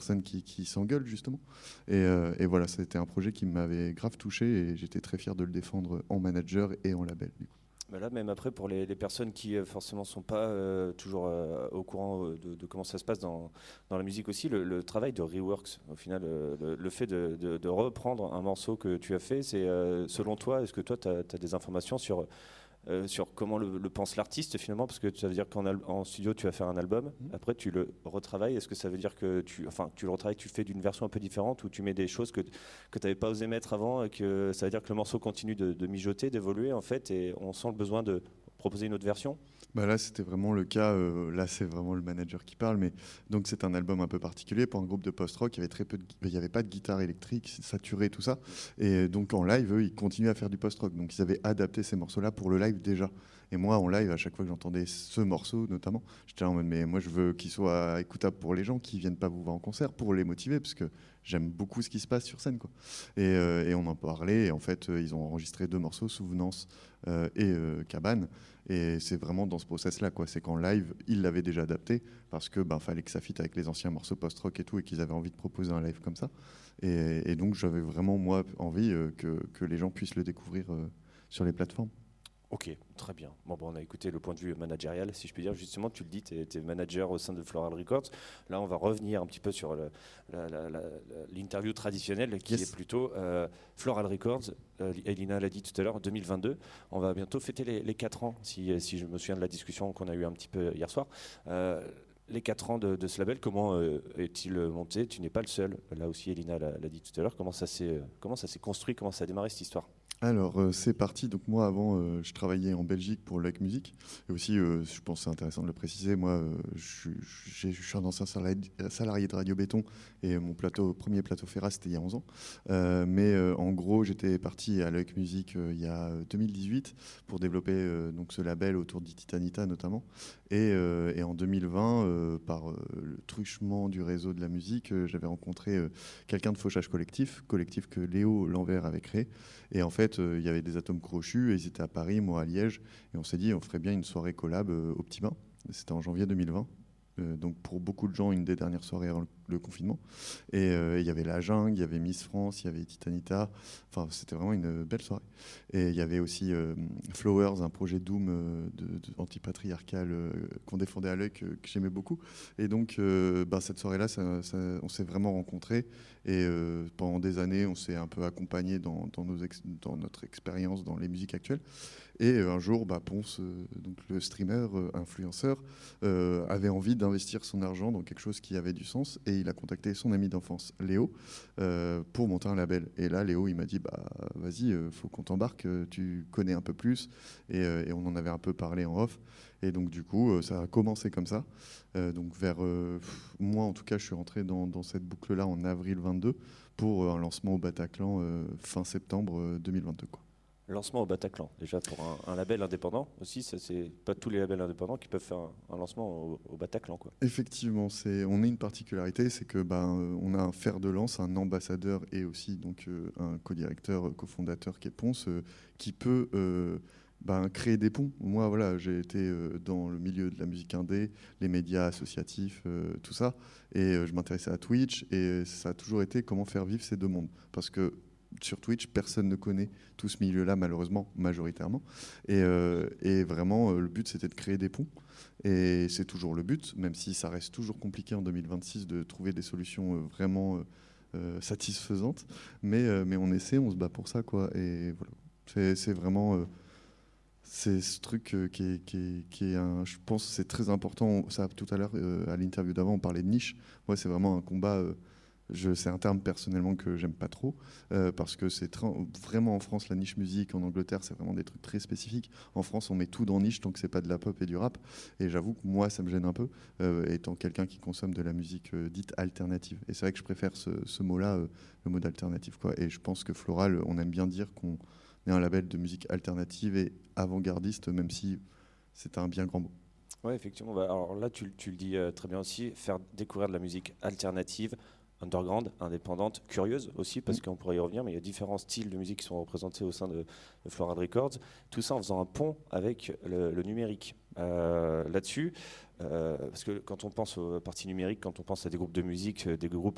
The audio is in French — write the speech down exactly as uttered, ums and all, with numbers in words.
personnes qui, qui s'engueulent justement. Et, euh, et voilà, c'était un projet qui m'avait grave touché et j'étais très fier de le défendre en manager et en label. Du coup. Bah là, même après, pour les, les personnes qui euh, forcément sont pas euh, toujours euh, au courant euh, de, de comment ça se passe dans, dans la musique aussi, le, le travail de reworks, au final, euh, le, le fait de, de- de reprendre un morceau que tu as fait, c'est euh, selon toi, est-ce que toi, tu as des informations sur euh, sur comment le, le pense l'artiste finalement, parce que ça veut dire qu'en al- en studio tu vas faire un album, Mhm. après tu le retravailles, est-ce que ça veut dire que tu, enfin, tu le retravailles, tu le fais d'une version un peu différente, ou tu mets des choses que, que tu n'avais pas osé mettre avant, et que ça veut dire que le morceau continue de, de mijoter, d'évoluer en fait, et on sent le besoin de proposer une autre version? Bah là, c'était vraiment le cas. Euh, là, c'est vraiment le manager qui parle. Mais donc, c'est un album un peu particulier pour un groupe de post-rock. Il y avait très peu de, gui- il y avait pas de guitare électrique saturée, tout ça. Et donc, en live, eux, ils continuaient à faire du post-rock. Donc, ils avaient adapté ces morceaux-là pour le live déjà. Et moi, en live, à chaque fois que j'entendais ce morceau, notamment, j'étais là en mode, mais moi, je veux qu'il soit écoutable pour les gens qui viennent pas vous voir en concert, pour les motiver, parce que j'aime beaucoup ce qui se passe sur scène, quoi. Et, euh, et on en parlait. Et en fait, euh, ils ont enregistré deux morceaux, Souvenance euh, et euh, Cabane. Et c'est vraiment dans ce process-là, quoi. C'est qu'en live, ils l'avaient déjà adapté parce que ben, fallait que ça fitte avec les anciens morceaux post-rock et tout, et qu'ils avaient envie de proposer un live comme ça. Et, et donc, j'avais vraiment, moi, envie euh, que, que les gens puissent le découvrir euh, sur les plateformes. Ok, très bien. Bon, bon, on a écouté le point de vue managérial, si je puis dire. Justement, tu le dis, tu es, manager au sein de Floral Records. Là, on va revenir un petit peu sur le- la- la- la- la- l'interview traditionnelle qui est Yes. plutôt euh, Floral Records. Euh, Elina l'a dit tout à l'heure, deux mille vingt-deux. On va bientôt fêter les, les quatre ans, si, si je me souviens de la discussion qu'on a eue un petit peu hier soir. Euh, les quatre ans de, de ce label, comment euh, est-il monté? Tu n'es pas le seul. Là aussi, Elina l'a l'a dit tout à l'heure. Comment ça s'est comment ça s'est construit? Comment ça a démarré cette histoire? Alors, euh, c'est parti. Donc, moi, avant, euh, je travaillais en Belgique pour Luck Music. Et aussi, euh, je pense que c'est intéressant de le préciser. Moi, euh, je, suis- j'ai- je suis un ancien salarié, salarié de Radio Béton. Et mon plateau, premier plateau Ferra, c'était il y a onze ans. Euh, mais euh, en gros, j'étais parti à Luck Music euh, il y a deux mille dix-huit pour développer euh, donc, ce label autour d'Ititanita notamment. Et, euh, et en deux mille vingt, euh, par euh, le truchement du réseau de la musique, euh, j'avais rencontré euh, quelqu'un de Fauchage Collectif, collectif que Léo Lanvers avait créé. Et en fait, euh, il y avait des atomes crochus et ils étaient à Paris, moi à Liège. Et on s'est dit, on ferait bien une soirée collab euh, au Petit Bain. C'était en janvier deux mille vingt. Euh, donc pour beaucoup de gens, une des dernières soirées avant le, le confinement. Et euh, il y avait La Jungle, il y avait Miss France, il y avait Titanita. Enfin, c'était vraiment une belle soirée. Et il y avait aussi euh, Flowers, un projet Doom euh, de, de antipatriarcal euh, qu'on défendait à l'œil, que, que j'aimais beaucoup. Et donc, euh, ben, cette soirée-là, ça- ça- on s'est vraiment rencontrés. Et euh, pendant des années, on s'est un peu accompagnés dans, dans, nos ex- dans notre expérience dans les musiques actuelles. Et euh, un jour, bah, Ponce, euh, donc le streamer, euh, influenceur, euh, avait envie d'investir son argent dans quelque chose qui avait du sens. Et il a contacté son ami d'enfance, Léo, euh, pour monter un label. Et là, Léo, il m'a dit, bah, vas-y, euh, faut qu'on t'embarque, euh, tu connais un peu plus. Et, euh, et on en avait un peu parlé en off. Et donc, du coup, euh, ça a commencé comme ça. Euh, donc, vers euh, pff, moi, en tout cas, je suis rentré dans, dans cette boucle-là en avril vingt-deux pour euh, un lancement au Bataclan euh, fin septembre euh, deux mille vingt-deux, quoi. Lancement au Bataclan, déjà pour un, un label indépendant aussi, ça, c'est pas tous les labels indépendants qui peuvent faire un, un lancement au, au Bataclan, quoi. Effectivement, c'est, on a une particularité, c'est que ben, euh, on a un fer de lance, un ambassadeur et aussi donc euh, un co-directeur, euh, cofondateur qui est Ponce, euh, qui peut euh, ben, créer des ponts. Moi, voilà, j'ai été euh, dans le milieu de la musique indé, les médias associatifs, euh, tout ça, et euh, je m'intéressais à Twitch, et ça a toujours été comment faire vivre ces deux mondes, parce que sur Twitch, personne ne connaît tout ce milieu-là, malheureusement, majoritairement. Et, euh, et vraiment, euh, le but, c'était de créer des ponts. Et c'est toujours le but, même si ça reste toujours compliqué en deux mille vingt-six de trouver des solutions euh, vraiment euh, euh, satisfaisantes. Mais, euh, mais on essaie, on se bat pour ça, quoi. Et voilà. C'est, c'est vraiment euh, c'est ce truc euh, qui est, qui est, qui est un, je pense que c'est très important. Ça, tout à l'heure, euh, à l'interview d'avant, on parlait de niche. Moi, c'est vraiment un combat. Euh, je, c'est un terme personnellement que j'aime pas trop euh, parce que c'est tra- vraiment en France la niche musique, en Angleterre c'est vraiment des trucs très spécifiques. En France on met tout dans niche tant que c'est pas de la pop et du rap. Et j'avoue que moi ça me gêne un peu euh, étant quelqu'un qui consomme de la musique euh, dite alternative. Et c'est vrai que je préfère ce, ce mot-là, euh, le mot d'alternative, quoi. Et je pense que Floral, on aime bien dire qu'on est un label de musique alternative et avant-gardiste, même si c'est un bien grand mot. Ouais, effectivement. Bah, alors là, tu, tu le dis euh, très bien aussi, faire découvrir de la musique alternative, underground, indépendante, curieuse aussi, Mm. parce qu'on pourrait y revenir, mais il y a différents styles de musique qui sont représentés au sein de, de Floral Records. Tout ça en faisant un pont avec le, le numérique. Euh, là-dessus, euh, parce que quand on pense aux parties numériques, quand on pense à des groupes de musique, euh, des groupes